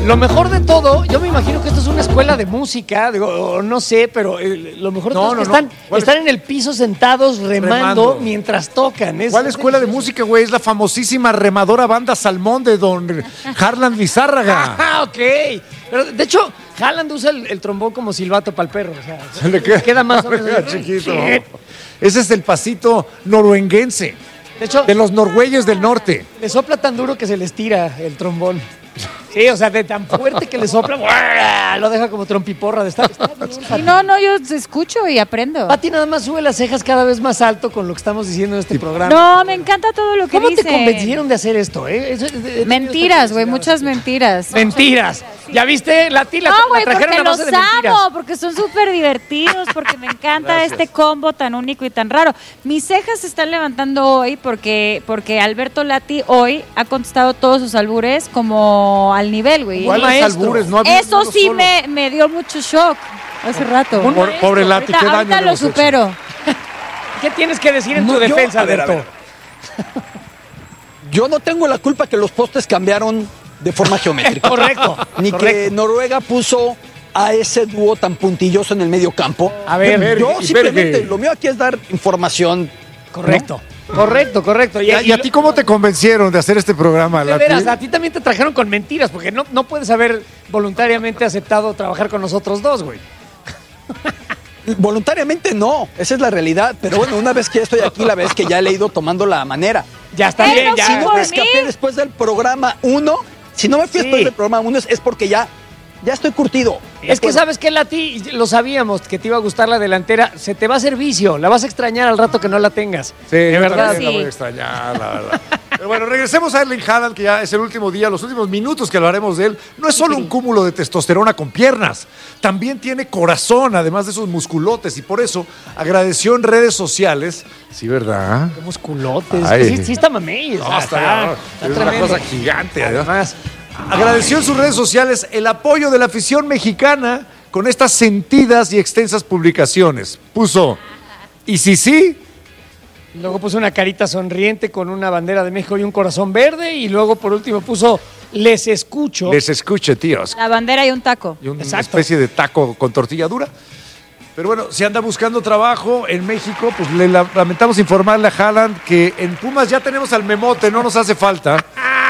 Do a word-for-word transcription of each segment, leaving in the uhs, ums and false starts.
Lo mejor de todo, yo me imagino que esto es una escuela de música, digo, no sé, pero eh, lo mejor de No, todo es que no, están, no. están en el piso sentados remando, Remando. mientras tocan. Es, ¿Cuál escuela de música, güey? Es la famosísima remadora banda Salmón de don Harlan Lizárraga. Ah, ok. Pero de hecho, Haaland usa el, el trombón como silbato para el perro. O sea, Se le queda, queda más o menos. chiquito. Sí. Ese es el pasito noruenguense, De hecho, de los norgüeyes del norte. le sopla tan duro que se les tira el trombón. Sí, o sea, de tan fuerte que le sopla, ¡buah! Lo deja como trompiporra de estar. Está bien, Sí, Pati. no, no, yo escucho y aprendo. Pati nada más sube las cejas cada vez más alto con lo que estamos diciendo en este programa. No, me encanta todo lo que ¿Cómo dice. te convencieron de hacer esto? Eh? Eso- de- de- Mentiras, güey, de- muchas mentiras. Mentiras. ¿Ya viste? La tila No, la güey, trajeron porque a base los de mentiras. amo, porque son súper divertidos, porque me encanta este combo tan único y tan raro. Mis cejas se están levantando hoy porque, porque Alberto Lati hoy ha contestado todos sus albures como al nivel, güey. ¿Cuáles maestro. albures? No había Eso uno sí solo. me, me dio mucho shock hace rato. Un Por- maestro. pobre Lati, Ahorita, qué daño ahorita le lo hemos hecho. supero. ¿Qué tienes que decir en No, tu yo- defensa, a ver, a Alberto? Yo no tengo la culpa que los postes cambiaron de forma geométrica. Correcto. Ni que correcto. Noruega puso a ese dúo tan puntilloso en el medio campo. A ver, yo, yo Berge, simplemente, Berge. lo mío aquí es dar información. Correcto. Correcto, correcto. ¿Y, a- y a ti cómo te convencieron de hacer este programa, De Lati? veras, a ti también te trajeron con mentiras, porque no, no puedes haber voluntariamente aceptado trabajar con nosotros dos, güey. Voluntariamente no, esa es la realidad. Pero bueno, una vez que estoy aquí, la vez que ya le he ido tomando la manera. Ya está Eh, bien, no, ya. sí, Si no por me mí. escapé después del programa uno, si no me fui Sí. después del programa uno, es, es porque ya, ya estoy curtido. Es que sabes que Lati, lo sabíamos que te iba a gustar la delantera, se te va a hacer vicio, la vas a extrañar al rato que no la tengas. Sí, de verdad. La voy a extrañar, la verdad. Pero bueno, regresemos a Erling Haaland, que ya es el último día, los últimos minutos que hablaremos de él. No es solo un cúmulo de testosterona con piernas, también tiene corazón, además de esos musculotes, y por eso agradeció en redes sociales. Sí, ¿verdad? Qué musculotes. Ay. Sí, sí está mamey. o sea, No, está bien, está es una tremendo. cosa gigante. además. Además, Agradeció en sus redes sociales el apoyo de la afición mexicana con estas sentidas y extensas publicaciones. Puso, y si sí, luego puso una carita sonriente con una bandera de México y un corazón verde, y luego por último puso, les escucho. les escuche, tíos. La bandera y un taco. Y una Exacto. especie de taco con tortilla dura. Pero bueno, si anda buscando trabajo en México, pues le la- lamentamos informarle a Haaland que en Pumas ya tenemos al memote, no nos hace falta.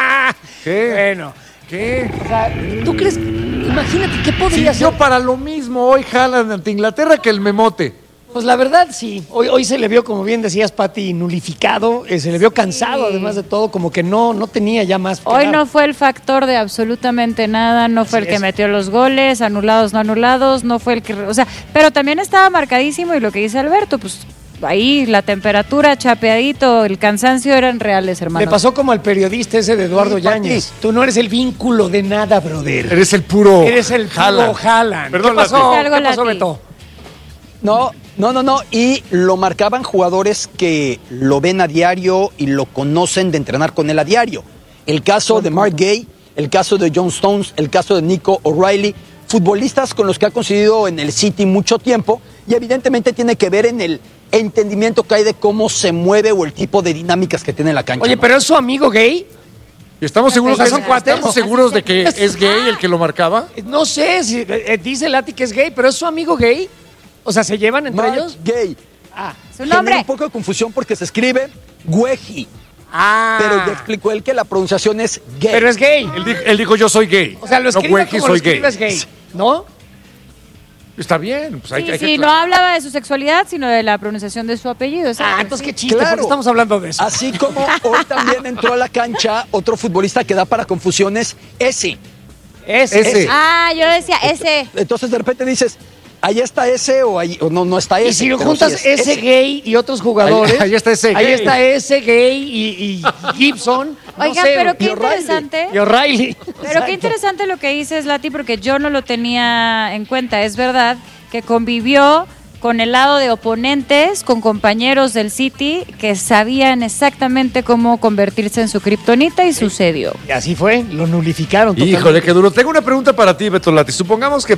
¿Qué? Bueno, ¿Qué? o sea, ¿tú crees? Imagínate, ¿qué podría Sirvió ser? para lo mismo hoy Haaland ante Inglaterra que el memote. Pues la verdad, sí. Hoy, hoy se le vio, como bien decías, Pati, nulificado. eh, se le vio cansado, además de todo, como que no, no tenía ya más. que Hoy dar. no fue el factor de absolutamente nada, no fue el Así que es. metió los goles, anulados, no anulados, no fue el que, o sea, pero también estaba marcadísimo y lo que dice Alberto, pues ahí la temperatura, chapeadito, el cansancio eran reales, hermano. Le pasó como al periodista ese de Eduardo Sí, Pati. Yáñez. Tú no eres el vínculo de nada, brother. Eres el puro Eres el puro Haaland. Haaland. Perdón, ¿Qué pasó? Lati. Algo, ¿Qué pasó, Lati. Beto? No, no, no, no. Y lo marcaban jugadores que lo ven a diario y lo conocen de entrenar con él a diario. El caso de Mark Gay, el caso de John Stones, el caso de Nico O'Reilly, futbolistas con los que ha coincidido en el City mucho tiempo y evidentemente tiene que ver en el entendimiento que hay de cómo se mueve o el tipo de dinámicas que tiene en la cancha. Oye, ¿no? pero es su amigo gay. ¿Y estamos seguros, O sea, que son es- cuates. ¿estamos seguros de que es gay el que lo marcaba? No sé si eh, eh, dice Lati que es gay, pero es su amigo gay. O sea, ¿se llevan entre Mark ellos? Gay. Ah. Su Genera nombre. un poco de confusión porque se escribe Güeji, Ah. pero ya explicó él que la pronunciación es gay. Pero es gay. Él dijo, él dijo, yo soy gay. O sea, lo no, escribe güey, que como lo soy gay. escribes gay. ¿No? Está bien. Pues hay, Sí, hay sí, que no hablaba de su sexualidad, sino de la pronunciación de su apellido. Ah, ¿sabes? entonces qué chiste, Claro. porque estamos hablando de eso. Así como hoy también entró a la cancha otro futbolista que da para confusiones, ese. Ese. Ese. Ah, yo decía ese. Entonces de repente dices, ahí está ese o, ahí, o no, no está ese. Y si lo pero juntas sí es ese gay y otros jugadores. Ahí- ahí está ese Ahí gay. está ese gay y, y Gibson. no Oigan, sé, pero qué y O'Reilly. interesante. Y O'Reilly. Pero Exacto. qué interesante lo que dices, Lati, porque yo no lo tenía en cuenta. Es verdad que convivió con el lado de oponentes, con compañeros del City que sabían exactamente cómo convertirse en su kriptonita y sucedió. Y así fue, lo nulificaron. Híjole, totalmente. qué duro. Tengo una pregunta para ti, Beto Lati. Supongamos que